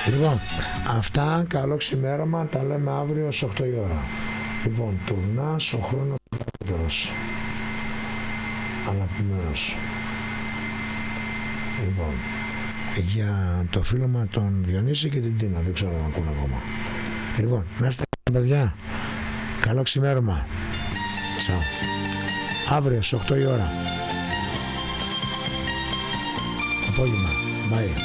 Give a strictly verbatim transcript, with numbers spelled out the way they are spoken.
Λοιπόν, αυτά, καλό ξημέρωμα, τα λέμε αύριο στις οκτώ η ώρα. Λοιπόν, τουρνάς ο χρόνος καλύτερος. Αγαπημένος. Λοιπόν, για το φίλωμα τον Διονύση και την Τίνα, δεν ξέρω αν ακούνε ακόμα. Λοιπόν, να είστε καλά παιδιά, καλό ξημέρωμα. Τσάου. Αύριο στις οκτώ η ώρα. Απόγευμα. Bye.